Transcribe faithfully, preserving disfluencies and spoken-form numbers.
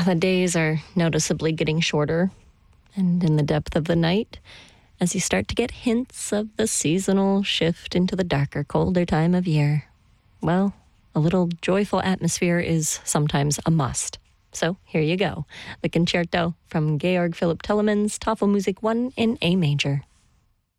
the days are noticeably getting shorter, and in the depth of the night, as you start to get hints of the seasonal shift into the darker, colder time of year, well, a little joyful atmosphere is sometimes a must. So here you go, the concerto from Georg Philipp Telemann's Tafelmusik one in A major.